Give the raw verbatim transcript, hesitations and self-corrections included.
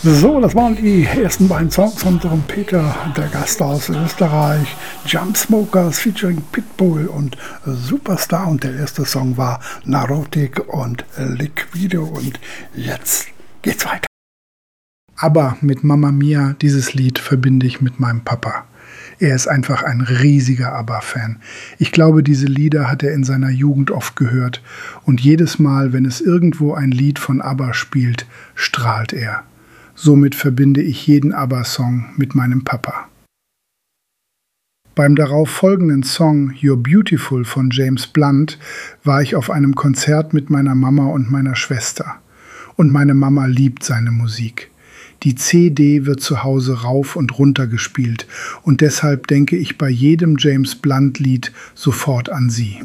So, das waren die ersten beiden Songs von Peter, der Gast aus Österreich. Jumpsmokers featuring Pitbull und Superstar. Und der erste Song war Narodik und Liquido. Und jetzt geht's weiter. Aber mit Mamma Mia, dieses Lied verbinde ich mit meinem Papa. Er ist einfach ein riesiger ABBA-Fan. Ich glaube, diese Lieder hat er in seiner Jugend oft gehört. Und jedes Mal, wenn es irgendwo ein Lied von ABBA spielt, strahlt er. Somit verbinde ich jeden ABBA-Song mit meinem Papa. Beim darauf folgenden Song You're Beautiful von James Blunt war ich auf einem Konzert mit meiner Mama und meiner Schwester. Und meine Mama liebt seine Musik. Die C D wird zu Hause rauf und runter gespielt und deshalb denke ich bei jedem James Blunt-Lied sofort an sie.